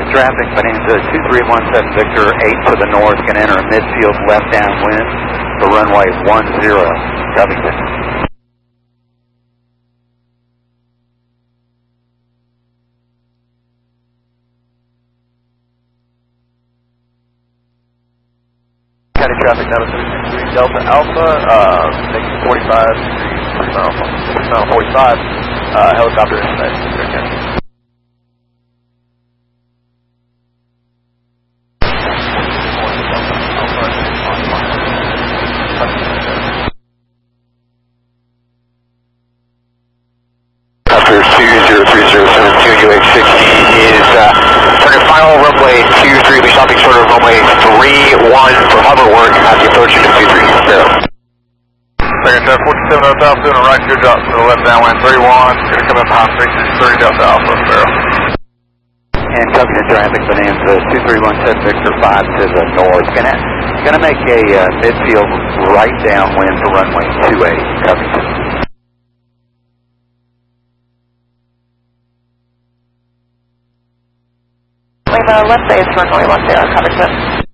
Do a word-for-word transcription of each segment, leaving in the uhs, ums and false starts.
traffic, Bonanza two three one seven Victor, eight to the north, can enter midfield left downwind for runway one zero, Covington. County traffic down to three Delta Alpha, uh, making forty-five, three mile, three mile forty-five, uh, helicopter in sight. After two zero three zero seven two U H sixty is uh, turning final runway two three, be stopping short of runway three one for hover work as you approach into two three zero. Second Delta forty-seven Delta Alpha doing a right gear drop to the left downwind three one, going to come up behind three three Delta Alpha, Sparrow. And Covington traffic, Bonanza two three one seven Victor, five to the north, gonna, gonna make a uh, midfield right downwind for runway two eight, Covington. Lima, left base runway one zero, Covington.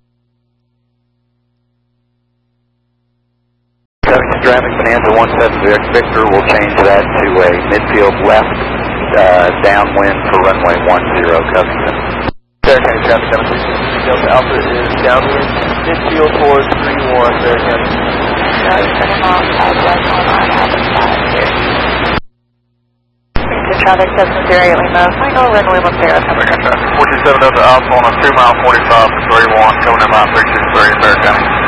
Covington traffic, Bonanza one seven Victor, will change that to a midfield left uh, downwind for runway one zero, Covington. Fair County traffic down to three Delta Alpha is downwind, midfield towards three one, Fair County. No, turning off, southwest online, Alpha five two. Covington traffic, Cessna zero eight Lima, final runway one zero, Covington. forty-seven Delta Alpha on a two mile forty-five for three one, coming in line three six three, Fair County.